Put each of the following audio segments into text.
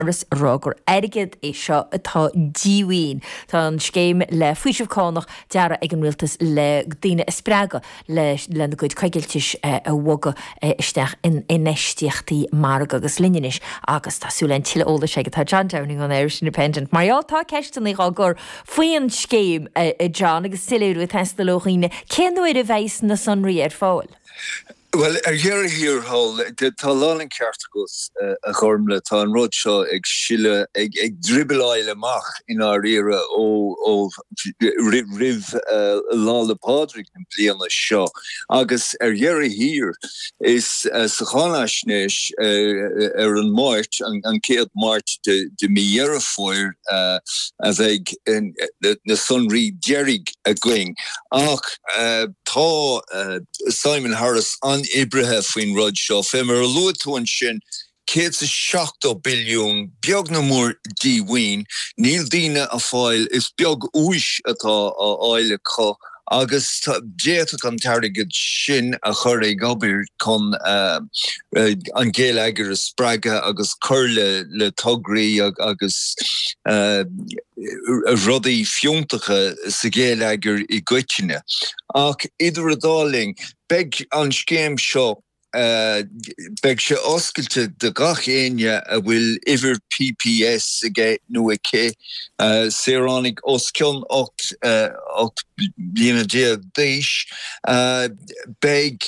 ras rágur airgid é seo atá díhain. Tá an scéim le fuiisihcánach deara ag an rialtas le daoine sppraga le na gcuid coigiltis a bhuga isteach in eisteachtaí marga agus linneis agus tásúlainn tiile óla sé go tá John Downing an Irish Independent. Mar tá ceistena á gur faoin scéim John agus siúú testa lochéine céanúir a bheits na sonraí fáil. Well, hier hall de talan kertgos a chormle tá an rod seo ag sile ag dribbeleile mach in our era o riv lále Patrick en bliana seo agus hier is sa chanasneis an Mart an kead Mart de miere foir as ag na sonri jerig a going ach tá Simon Harris an Ibrahim fin rod seo femmer luúin sin Keits a 7 billiún beag na mór díhain níl díine a fáil is beag úis atá á áile có agus déat an tarigid sin a chur é gabir chun an géal agur a spraga agus curle le tograí agus rudaí fiontacha sa géal agur I goitine. Ach idir a dáling beg an scéim seo beg se oscailte de gach éine a bhfuil iver PPS ige nu ké séránig oscion 8 bliana déis beg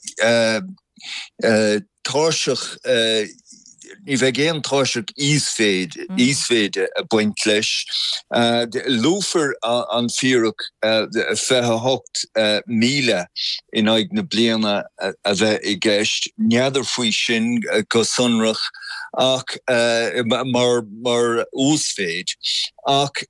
táiseach Ní bheith géan táiseach ísféide a buint leis. Lúfar an fíorach 28 míle in aig na bliana a bheith I gceist. Neadar faoi sin go sonrach ach mar úsféid. Ach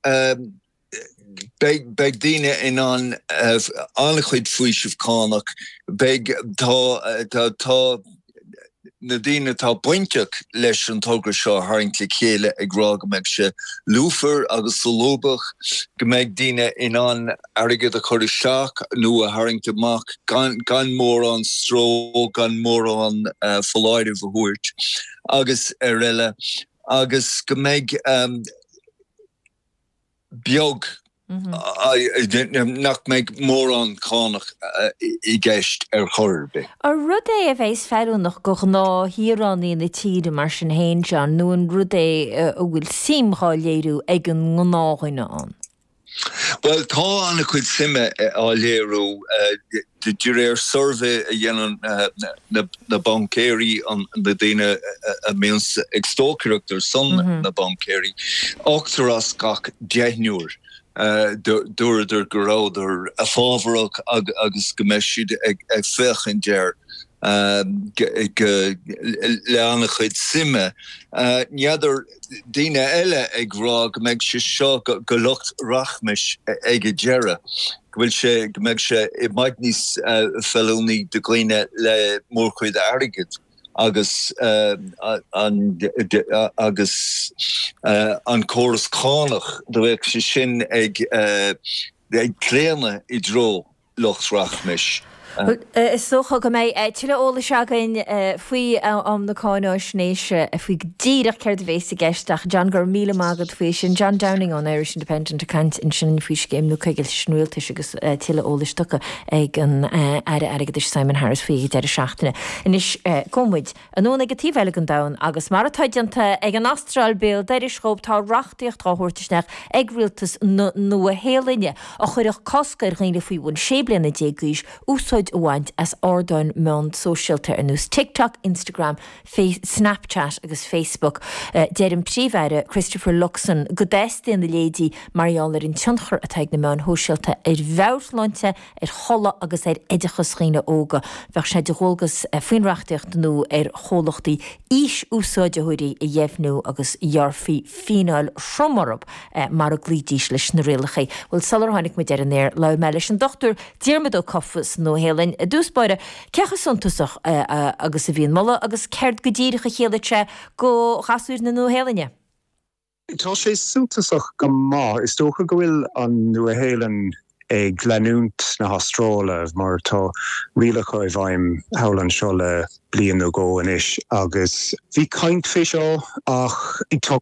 beg díine in an chuid fuisih cánach beg tá na díine tá pointeach leis an tógra seo haingla chéile ag rá go meid se lúfar agus solóbach go meid díine in an airgid a chuir seach nó a hainglaach gan mór an stró gan mór an foláidir a thuirt agus eile agus go meid beag nach meid mór an cánach I gceist chorbe. A rud é a bheits fearúnach go ná hiránaí na tíide mar sin héin John nó an rud é a bhfuil simháiléirú ag an gnáhaine an. Well, tá anna chuid sime á léirú de duréir survey a dhéanaan na bancéirí an na daine a méns ag stócaíochttar son na bancéirí. Ochtar as gach 10 uair. Dúidir goráidir a fábharach agus go mbeidh siad ag féchan deir le anna chuid sime. Neadidir daoine eile ag rá go mbeidh sé seo go lucht rachmis ag deire. Go mbeidh sé I maid níos fellúnaí de glíine le mór chuid airgid. Agus an choras cánach do bheith sé sin ag cléana I dro lochtrachmis. Is socha go méid tuile óla seagain faoi am na cáine snéise a faoi díireach ceir a bhééis a geisteach John gur míle mágad faoi sin John Downing an Irish Independent a cant in sin faoi céim nó chuigil snúiltais agus tuile ólastocha ag an airgad Simon Harris faoi de seachtainna. Inis commuid an nó negatíh eile an dain agus mar ataidianta ag an Astral béal deidir scóp tá rachtaíocht táthirteisneach ag rialtas nó a héalaine a chuireach cosca réile faoi bhain séblianna déagúis úsáid uaint as ordain mewn socialta anús TikTok, Instagram, Snapchat agus Facebook. Deir an príomhheire Christopher Luxon go déiste an na lédí Marianar in tionchar a teag na mewn hóisialta bheirlainte chola agus idechas réine óga bheith sé de rógas faoinreachtaíocht nó cholachtaí ís úsáide thuirí I dhéhnú agus dhearfaí fínáil sromarab mar a glídís leis na rialachaí. Bhfuil salar tháinig mu deir an éir le me leis an dochtúr Diarmid Ó Cofus nó Helen dúspáire cecha suntasach agus a bhíon mala agus ceird go ddíiricha chéalaite go chaúir na nó Helenne. Tá sé suntasach go má is tócha go bhfuil an nu a hélan ag leanúnt na hastrála mar tá rialach ó bhaim howlan seo le blian nó go inis agus bhí caint fé seo ach ag